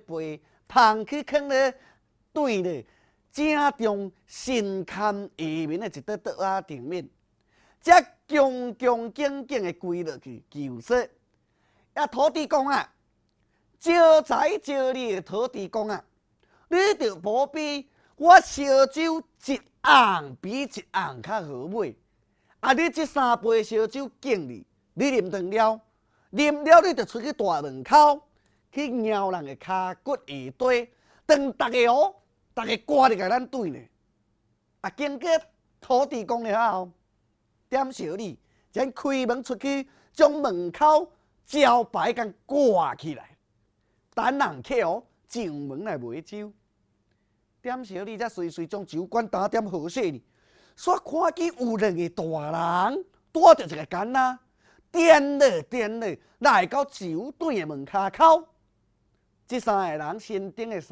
杯，捧去放咧对咧正中心坎下面的一块桌仔顶面，才恭恭敬敬的跪落去求说：啊，土地公啊，招财招利的土地公啊，你着无比我烧酒一盎比一盎较好买。啊，你这3杯烧酒敬你，你啉断了，啉了你就出去大门口去挠人的骹骨下底，当大家哦，大家挂入来咱对呢。啊，经过土地公了后，点小礼，才开门出去，将门口招牌甲挂起来，等人客哦进门来买酒。点小礼才随随将酒馆打点好势呢。煞看见有2个大人带着一个囡仔，颠了，来到酒店的门口。这3个人身顶的